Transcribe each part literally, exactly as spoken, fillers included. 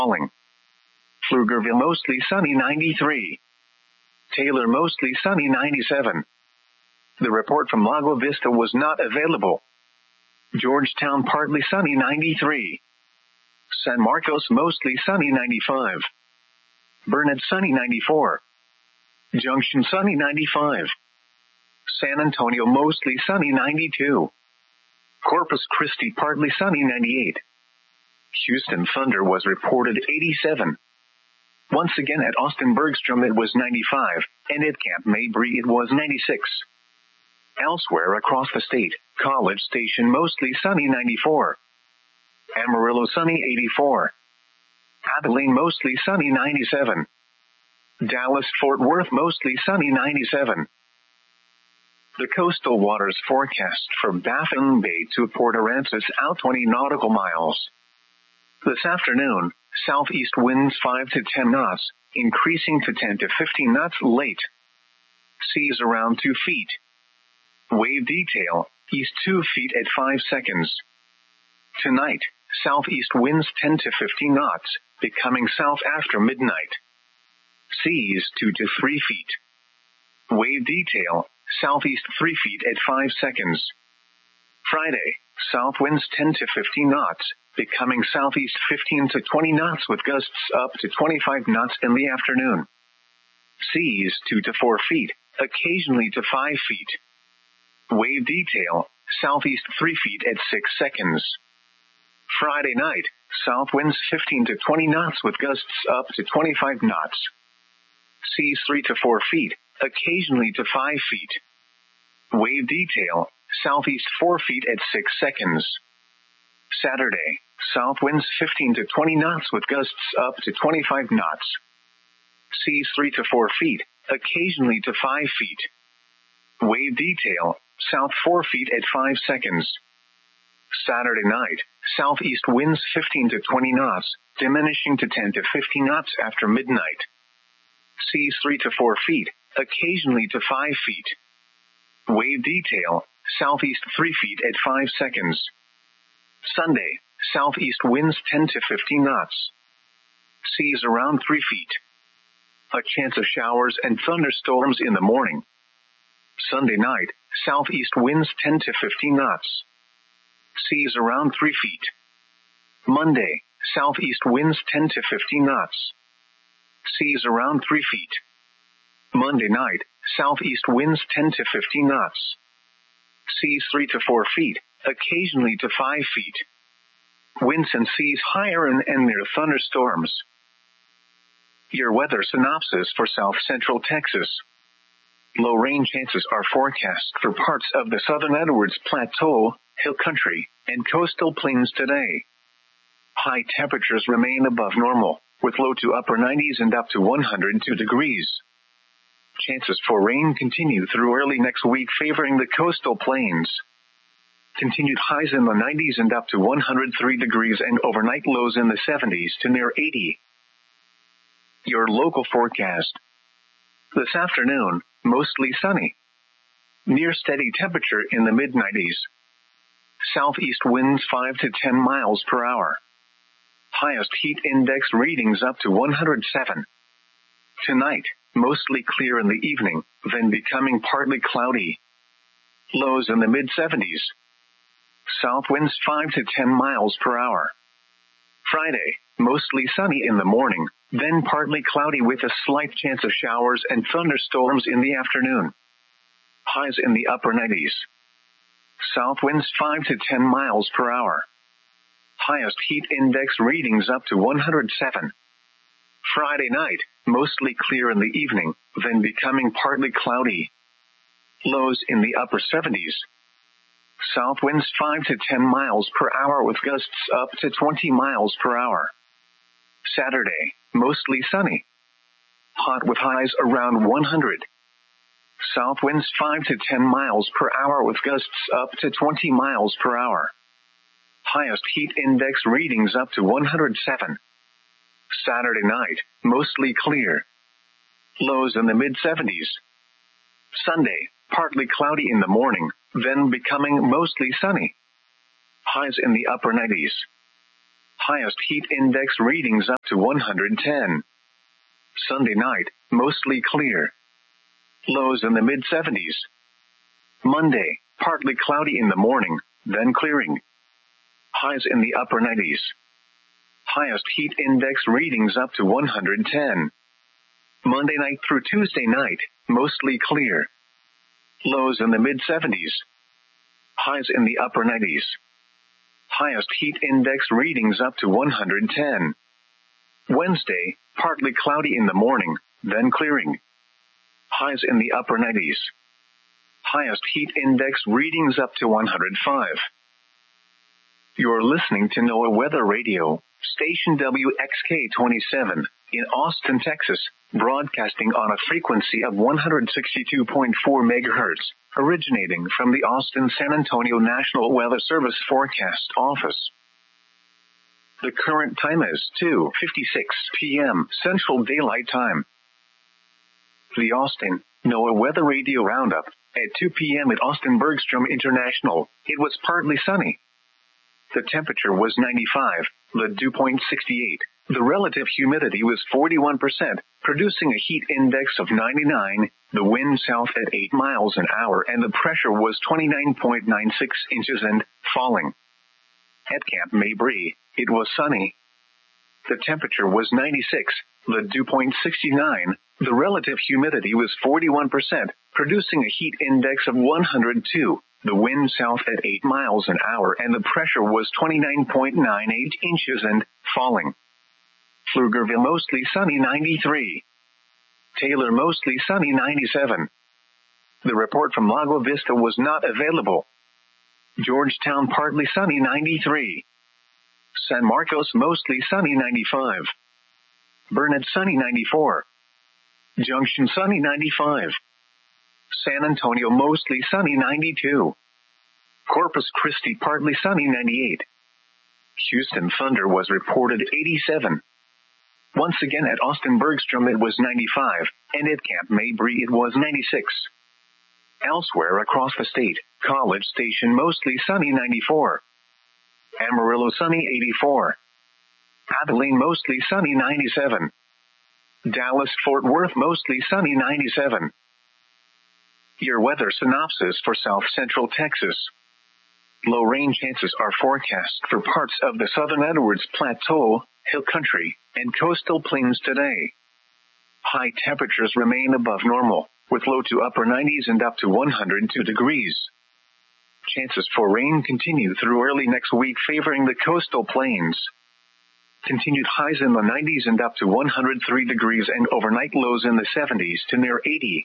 falling. Pflugerville mostly sunny ninety-three. Taylor mostly sunny ninety-seven. The report from Lago Vista was not available. Georgetown partly sunny ninety-three. San Marcos mostly sunny ninety-five. Burnet sunny ninety-four. Junction sunny ninety-five. San Antonio mostly sunny ninety-two. Corpus Christi partly sunny ninety-eight. Houston Thunder was reported eighty-seven. Once again at Austin Bergstrom it was ninety-five, and at Camp Mabry it was ninety-six. Elsewhere across the state, College Station mostly sunny ninety-four. Amarillo sunny eighty-four. Abilene mostly sunny ninety-seven. Dallas-Fort Worth mostly sunny ninety-seven. The coastal waters forecast for Baffin Bay to Port Aransas out twenty nautical miles. This afternoon, southeast winds five to ten knots, increasing to ten to fifteen knots late. Seas around two feet. Wave detail, east two feet at five seconds. Tonight, southeast winds ten to fifteen knots, becoming south after midnight. Seas two to three feet. Wave detail, southeast three feet at five seconds. Friday, south winds ten to fifteen knots, becoming southeast fifteen to twenty knots with gusts up to twenty-five knots in the afternoon. Seas two to four feet, occasionally to five feet. Wave detail, southeast three feet at six seconds. Friday night, south winds fifteen to twenty knots with gusts up to twenty-five knots. Seas three to four feet, occasionally to five feet. Wave detail, southeast four feet at six seconds. Saturday, south winds fifteen to twenty knots with gusts up to twenty-five knots. Seas three to four feet, occasionally to five feet. Wave detail, south four feet at five seconds. Saturday night, southeast winds fifteen to twenty knots, diminishing to ten to fifteen knots after midnight. Seas three to four feet, occasionally to five feet. Wave detail, southeast three feet at five seconds. Sunday, southeast winds ten to fifteen knots. Seas around three feet. A chance of showers and thunderstorms in the morning. Sunday night, southeast winds ten to fifteen knots. Seas around three feet. Monday, southeast winds ten to fifteen knots. Seas around three feet. Monday night, southeast winds ten to fifteen knots. Seas three to four feet, occasionally to five feet. Winds and seas higher and, and near thunderstorms. Your weather synopsis for south central Texas. Low rain chances are forecast for parts of the southern Edwards Plateau, Hill Country, and coastal plains today. High temperatures remain above normal, with low to upper nineties and up to one hundred two degrees. Chances for rain continue through early next week, favoring the coastal plains. Continued highs in the nineties and up to one hundred three degrees, and overnight lows in the seventies to near eighty. Your local forecast. This afternoon, mostly sunny. Near steady temperature in the mid nineties. Southeast winds five to ten miles per hour. Highest heat index readings up to one hundred seven. Tonight, mostly clear in the evening, then becoming partly cloudy. Lows in the mid seventies. South winds five to ten miles per hour. Friday, mostly sunny in the morning, then partly cloudy with a slight chance of showers and thunderstorms in the afternoon. Highs in the upper nineties. South winds five to ten miles per hour. Highest heat index readings up to one hundred seven. Friday night, mostly clear in the evening, then becoming partly cloudy. Lows in the upper seventies. South winds five to ten miles per hour with gusts up to twenty miles per hour. Saturday, mostly sunny. Hot with highs around one hundred. South winds five to ten miles per hour with gusts up to twenty miles per hour. Highest heat index readings up to one hundred seven. Saturday night, mostly clear. Lows in the mid seventies. Sunday, partly cloudy in the morning, then becoming mostly sunny. Highs in the upper nineties. Highest heat index readings up to one hundred ten. Sunday night, mostly clear. Lows in the mid seventies. Monday, partly cloudy in the morning, then clearing. Highs in the upper nineties. Highest heat index readings up to one hundred ten. Monday night through Tuesday night, mostly clear. Lows in the mid seventies. Highs in the upper nineties. Highest heat index readings up to one hundred ten. Wednesday, partly cloudy in the morning, then clearing. Highs in the upper nineties. Highest heat index readings up to one hundred five. You're listening to NOAA Weather Radio, station W X K twenty-seven, in Austin, Texas, broadcasting on a frequency of one hundred sixty-two point four megahertz, originating from the Austin-San Antonio National Weather Service Forecast Office. The current time is two fifty-six p.m. Central Daylight Time. The Austin NOAA Weather Radio Roundup. At two p.m. at Austin Bergstrom International, it was partly sunny. The temperature was ninety-five, the dew point sixty-eight. The relative humidity was forty-one percent, producing a heat index of ninety-nine, the wind south at eight miles an hour, and the pressure was twenty-nine point nine six inches and falling. At Camp Mabry, it was sunny. The temperature was ninety-six, the dew point sixty-nine. The relative humidity was forty-one percent, producing a heat index of one hundred two. The wind south at eight miles an hour, and the pressure was twenty-nine point nine eight inches and falling. Pflugerville mostly sunny ninety-three. Taylor mostly sunny ninety-seven. The report from Lago Vista was not available. Georgetown partly sunny ninety-three. San Marcos mostly sunny ninety-five. Burnett sunny ninety-four. Junction sunny ninety-five. San Antonio mostly sunny ninety-two. Corpus Christi partly sunny ninety-eight. Houston thunder was reported eighty-seven. Once again at Austin Bergstrom it was ninety-five, and at Camp Mabry it was ninety-six. Elsewhere across the state, College Station mostly sunny ninety-four. Amarillo sunny eighty-four. Abilene mostly sunny ninety-seven. Dallas-Fort Worth mostly sunny ninety-seven. Your weather synopsis for South Central Texas. Low rain chances are forecast for parts of the southern Edwards Plateau, Hill Country, and coastal plains today. High temperatures remain above normal, with low to upper nineties and up to one hundred two degrees. Chances for rain continue through early next week, favoring the coastal plains. Continued highs in the nineties and up to one hundred three degrees, and overnight lows in the seventies to near eighty.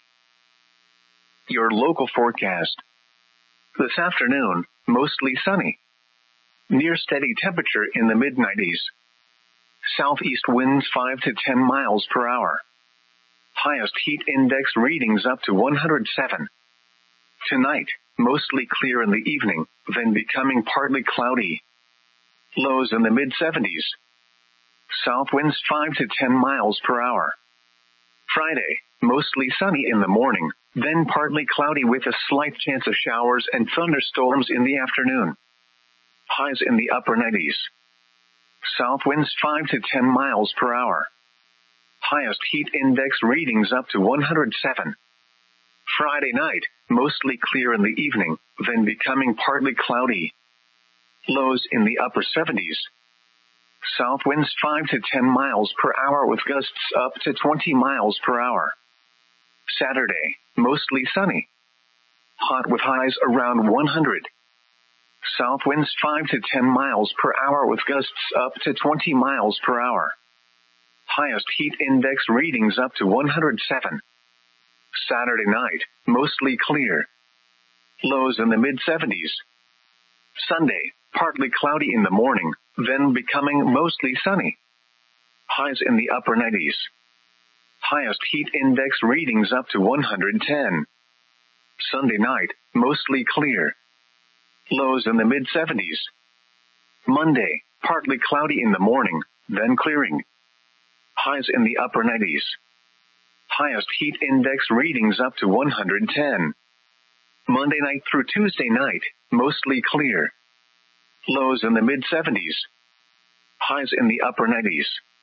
Your local forecast. This afternoon, mostly sunny. Near steady temperature in the mid nineties. Southeast winds five to ten miles per hour. Highest heat index readings up to one hundred seven. Tonight, mostly clear in the evening, then becoming partly cloudy. Lows in the mid seventies. South winds five to ten miles per hour. Friday, mostly sunny in the morning, then partly cloudy with a slight chance of showers and thunderstorms in the afternoon. Highs in the upper nineties. South winds five to ten miles per hour. Highest heat index readings up to one hundred seven. Friday night, mostly clear in the evening, then becoming partly cloudy. Lows in the upper seventies. South winds five to ten miles per hour with gusts up to twenty miles per hour. Saturday, mostly sunny. Hot with highs around one hundred. South winds five to ten miles per hour with gusts up to twenty miles per hour. Highest heat index readings up to one hundred seven. Saturday night, mostly clear. Lows in the mid seventies. Sunday, partly cloudy in the morning, then becoming mostly sunny. Highs in the upper nineties. Highest heat index readings up to one hundred ten. Sunday night, mostly clear. Lows in the mid seventies. Monday, partly cloudy in the morning, then clearing. Highs in the upper nineties. Highest heat index readings up to one hundred ten. Monday night through Tuesday night, mostly clear. Lows in the mid seventies. highs in the upper nineties.